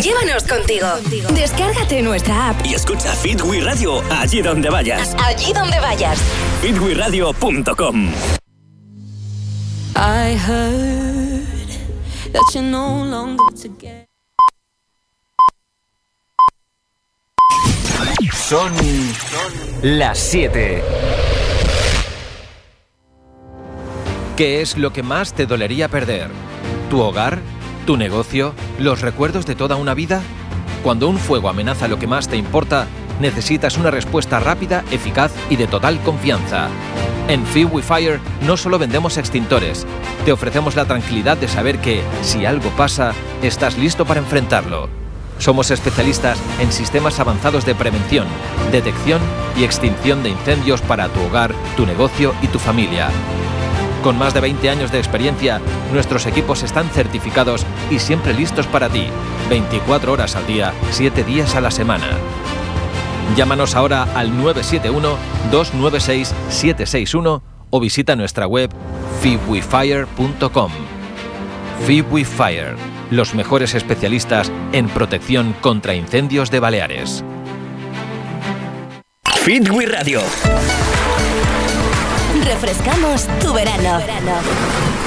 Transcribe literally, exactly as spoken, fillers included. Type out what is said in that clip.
Llévanos contigo. Descárgate nuestra app y escucha Fit We Radio allí donde vayas. Allí donde vayas. fit we radio punto com. I heard that you're no longer together. Son las siete. ¿Qué es lo que más te dolería perder? ¿Tu hogar? ¿Tu negocio? ¿Los recuerdos de toda una vida? Cuando un fuego amenaza lo que más te importa, necesitas una respuesta rápida, eficaz y de total confianza. En FeedWeFire no solo vendemos extintores, te ofrecemos la tranquilidad de saber que, si algo pasa, estás listo para enfrentarlo. Somos especialistas en sistemas avanzados de prevención, detección y extinción de incendios para tu hogar, tu negocio y tu familia. Con más de veinte años de experiencia, nuestros equipos están certificados y siempre listos para ti, veinticuatro horas al día, siete días a la semana. Llámanos ahora al nueve siete uno, dos nueve seis, siete seis uno o visita nuestra web feed we fire punto com. FeedWeFire, los mejores especialistas en protección contra incendios de Baleares. Fit We Radio. Refrescamos tu verano. verano.